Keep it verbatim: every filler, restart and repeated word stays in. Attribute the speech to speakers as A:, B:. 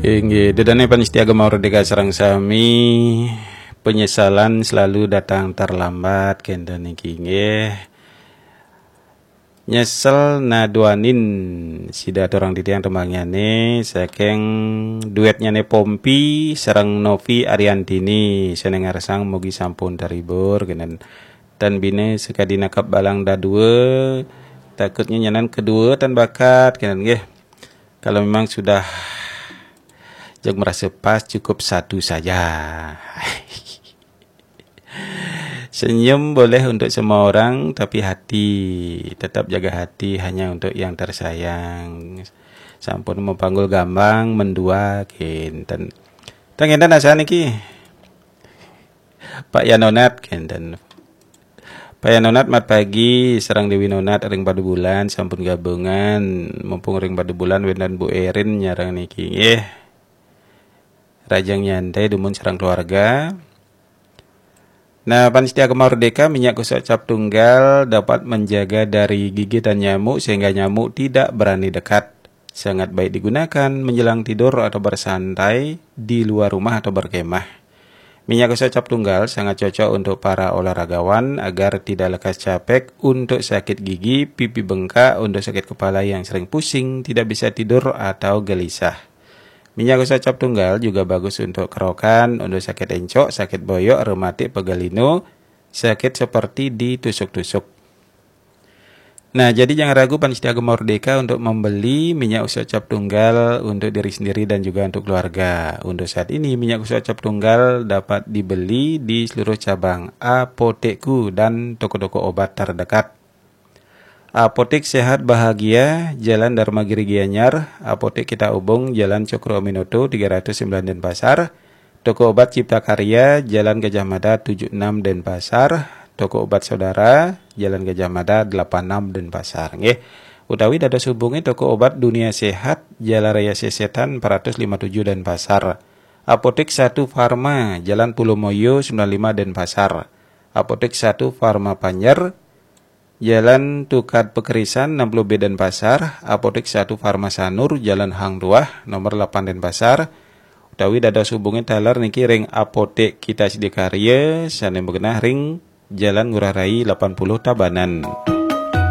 A: Inggih, dedane panitia Agama Merdeka sareng sami, penyesalan selalu datang terlambat kenten niki nggih. Nyesel naduanin sida orang titiang tembangnyane saking duetnya ne Pompi sareng Novi Ariantini seneng ngaresang mugi sampun terhibur genen dan bine sekadina kap balang dadue takutnya nyanan kedua tan bakat kenen nggih. Kalau memang sudah jog merasa pas cukup satu saja. Senyum boleh untuk semua orang, tapi hati tetap jaga hati hanya untuk yang tersayang. Sampun mempanggul gambang mendua kenten. Tangenten asa niki. Pak Yanonat kenten. Pak Yanonat mat pagi serang Dewi Nonat ring pada bulan sampun gabungan mumpung ring pada bulan wendan Bu Erin nyarang niki nggih. Rajang nyantai dumun serang keluarga. Nah, panitia Agama Merdeka minyak gosok cap tunggal dapat menjaga dari gigitan nyamuk sehingga nyamuk tidak berani dekat. Sangat baik digunakan menjelang tidur atau bersantai di luar rumah atau berkemah. Minyak gosok cap tunggal sangat cocok untuk para olahragawan agar tidak lekas capek, untuk sakit gigi, pipi bengkak, untuk sakit kepala yang sering pusing, tidak bisa tidur atau gelisah. Minyak gosok cap tunggal juga bagus untuk kerokan, untuk sakit encok, sakit boyok, rematik, pegalino, sakit seperti ditusuk-tusuk. Nah, jadi jangan ragu panitia Agama Merdeka untuk membeli minyak gosok cap tunggal untuk diri sendiri dan juga untuk keluarga. Untuk saat ini, minyak gosok cap tunggal dapat dibeli di seluruh cabang apotekku dan toko-toko obat terdekat. Apotek Sehat Bahagia, Jalan Dharmagiri Gianyar, Apotek Kita Ubung, Jalan Cokro Aminoto tiga ratus sembilan Denpasar, Toko Obat Cipta Karya, Jalan Gajah Mada tujuh puluh enam Denpasar, Toko Obat Saudara, Jalan Gajah Mada delapan puluh enam Denpasar. Nggih. Utawi dados hubungi Toko Obat Dunia Sehat, Jalan Raya Sesetan empat ratus lima puluh tujuh Denpasar. Apotek satu Farma, Jalan Pulau Moyo sembilan puluh lima Denpasar. Apotek satu Farma Panjer, Jalan Tukat Pekerisan enam puluh B Denpasar. Apotek satu Farma Sanur, Jalan Hang Tuah nomor delapan Denpasar. Utawi dados hubungi taler niki ring Apotek Kita Sidikarya sanes begenah ring Jalan Ngurah Rai delapan puluh Tabanan.